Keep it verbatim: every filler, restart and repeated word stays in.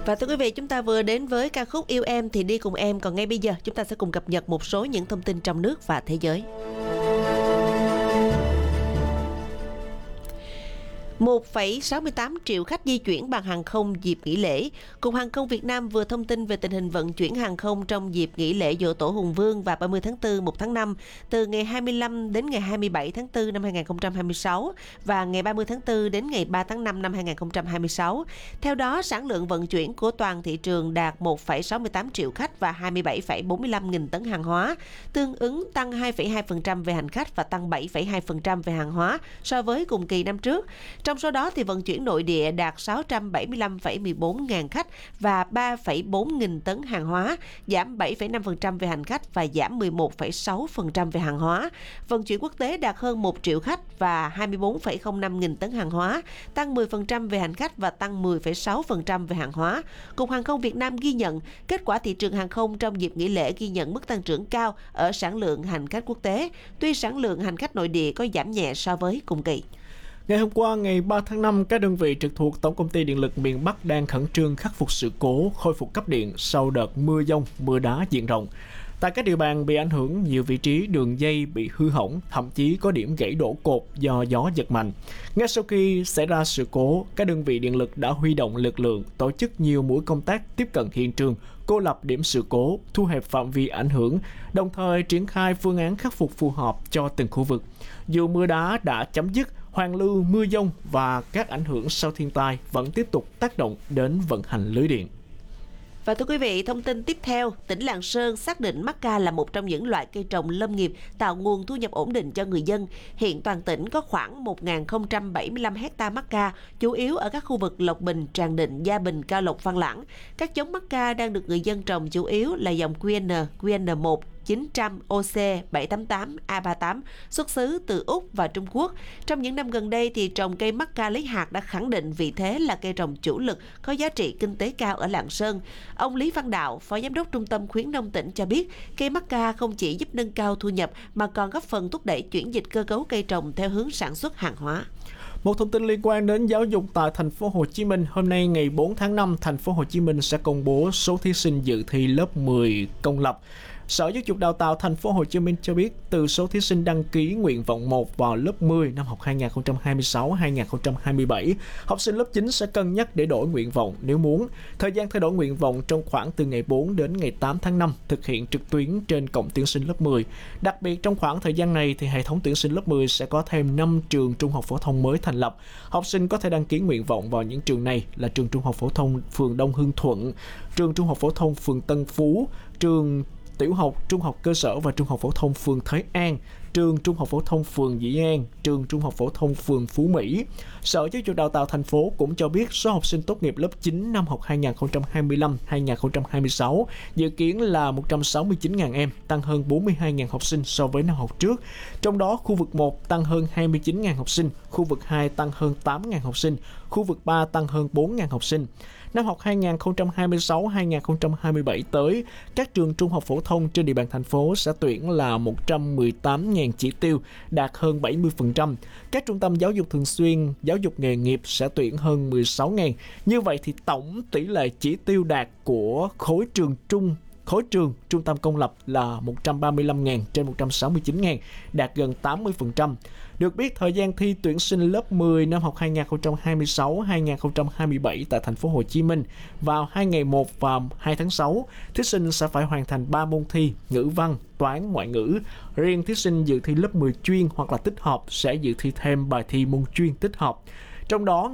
Và thưa quý vị, chúng ta vừa đến với ca khúc Yêu Em thì đi cùng em. Còn ngay bây giờ chúng ta sẽ cùng cập nhật một số những thông tin trong nước và thế giới. một phẩy sáu mươi tám triệu khách di chuyển bằng hàng không dịp nghỉ lễ. Cục Hàng không Việt Nam vừa thông tin về tình hình vận chuyển hàng không trong dịp nghỉ lễ Giỗ Tổ Hùng Vương và ba mươi tháng tư, một tháng năm từ ngày hai mươi lăm đến ngày hai mươi bảy tháng tư năm hai nghìn không trăm hai mươi sáu và ngày ba mươi tháng tư đến ngày ba tháng năm năm hai nghìn không trăm hai mươi sáu. Theo đó, sản lượng vận chuyển của toàn thị trường đạt một phẩy sáu mươi tám triệu khách và hai mươi bảy phẩy bốn mươi lăm nghìn tấn hàng hóa, tương ứng tăng hai phẩy hai phần trăm về hành khách và tăng bảy phẩy hai phần trăm về hàng hóa so với cùng kỳ năm trước. Trong số đó thì vận chuyển nội địa đạt sáu trăm bảy mươi lăm phẩy mười bốn ngàn khách và ba phẩy bốn nghìn tấn hàng hóa, giảm bảy phẩy năm phần trăm về hành khách và giảm mười một phẩy sáu phần trăm về hàng hóa. Vận chuyển quốc tế đạt hơn một triệu khách và hai mươi bốn phẩy không năm nghìn tấn hàng hóa, tăng mười phần trăm về hành khách và tăng mười phẩy sáu phần trăm về hàng hóa. Cục Hàng không Việt Nam ghi nhận kết quả thị trường hàng không trong dịp nghỉ lễ ghi nhận mức tăng trưởng cao ở sản lượng hành khách quốc tế, tuy sản lượng hành khách nội địa có giảm nhẹ so với cùng kỳ. Ngày hôm qua, ngày ba tháng năm, các đơn vị trực thuộc Tổng công ty Điện lực miền Bắc đang khẩn trương khắc phục sự cố, khôi phục cấp điện sau đợt mưa dông, mưa đá diện rộng. Tại các địa bàn bị ảnh hưởng, nhiều vị trí đường dây bị hư hỏng, thậm chí có điểm gãy đổ cột do gió giật mạnh. Ngay sau khi xảy ra sự cố, các đơn vị điện lực đã huy động lực lượng, tổ chức nhiều mũi công tác tiếp cận hiện trường, cô lập điểm sự cố, thu hẹp phạm vi ảnh hưởng, đồng thời triển khai phương án khắc phục phù hợp cho từng khu vực. Dù mưa đá đã chấm dứt, hoàn lưu mưa dông và các ảnh hưởng sau thiên tai vẫn tiếp tục tác động đến vận hành lưới điện. Và thưa quý vị, thông tin tiếp theo, tỉnh Lạng Sơn xác định mắc ca là một trong những loại cây trồng lâm nghiệp tạo nguồn thu nhập ổn định cho người dân. Hiện toàn tỉnh có khoảng một nghìn không trăm bảy mươi lăm hectare mắc ca, chủ yếu ở các khu vực Lộc Bình, Tràng Định, Gia Bình, Cao Lộc, Văn Lãng. Các giống mắc ca đang được người dân trồng chủ yếu là dòng quy en, quy en một, chín trăm, ô xê, bảy tám tám, A ba tám, xuất xứ từ Úc và Trung Quốc. Trong những năm gần đây thì trồng cây mắc ca lấy hạt đã khẳng định vị thế là cây trồng chủ lực có giá trị kinh tế cao ở Lạng Sơn. Ông Lý Văn Đạo, Phó Giám đốc Trung tâm Khuyến nông tỉnh cho biết, cây mắc ca không chỉ giúp nâng cao thu nhập mà còn góp phần thúc đẩy chuyển dịch cơ cấu cây trồng theo hướng sản xuất hàng hóa. Một thông tin liên quan đến giáo dục tại thành phố Hồ Chí Minh, hôm nay ngày bốn tháng năm, thành phố Hồ Chí Minh sẽ công bố số thí sinh dự thi lớp mười công lập. Sở Giáo dục Đào tạo thành phố Hồ Chí Minh cho biết, từ số thí sinh đăng ký nguyện vọng một vào lớp mười năm học hai nghìn không trăm hai mươi sáu hai nghìn không trăm hai mươi bảy, học sinh lớp chín sẽ cân nhắc để đổi nguyện vọng nếu muốn. Thời gian thay đổi nguyện vọng trong khoảng từ ngày bốn đến ngày tám tháng năm, thực hiện trực tuyến trên cổng tuyển sinh lớp mười. Đặc biệt trong khoảng thời gian này thì hệ thống tuyển sinh lớp mười sẽ có thêm năm trường trung học phổ thông mới thành lập. Học sinh có thể đăng ký nguyện vọng vào những trường này là trường trung học phổ thông phường Đông Hưng Thuận, trường trung học phổ thông phường Tân Phú, trường tiểu học, trung học cơ sở và trung học phổ thông phường Thới An, trường trung học phổ thông phường Dĩ An, trường trung học phổ thông phường Phú Mỹ. Sở Giáo dục Đào tạo thành phố cũng cho biết số học sinh tốt nghiệp lớp chín năm học hai nghìn không trăm hai mươi lăm hai nghìn không trăm hai mươi sáu dự kiến là một trăm sáu mươi chín nghìn em, tăng hơn bốn mươi hai nghìn học sinh so với năm học trước. Trong đó, khu vực một tăng hơn hai mươi chín nghìn học sinh, khu vực hai tăng hơn tám nghìn học sinh, khu vực ba tăng hơn bốn nghìn học sinh. Năm học hai nghìn không trăm hai mươi sáu hai nghìn không trăm hai mươi bảy tới, các trường trung học phổ thông trên địa bàn thành phố sẽ tuyển là một trăm mười tám nghìn chỉ tiêu, đạt hơn bảy mươi phần trăm. Các trung tâm giáo dục thường xuyên, giáo dục nghề nghiệp sẽ tuyển hơn mười sáu nghìn. Như vậy thì tổng tỷ lệ chỉ tiêu đạt của khối trường trung Khối trường, trung tâm công lập là một trăm ba mươi lăm nghìn trên một trăm sáu mươi chín nghìn, đạt gần tám mươi phần trăm. Được biết, thời gian thi tuyển sinh lớp mười năm học hai nghìn không trăm hai mươi sáu hai nghìn không trăm hai mươi bảy tại thành phố Hồ Chí Minh vào hai ngày một và hai tháng sáu, thí sinh sẽ phải hoàn thành ba môn thi: ngữ văn, toán, ngoại ngữ. Riêng thí sinh dự thi lớp mười chuyên hoặc là tích hợp sẽ dự thi thêm bài thi môn chuyên tích hợp. Trong đó,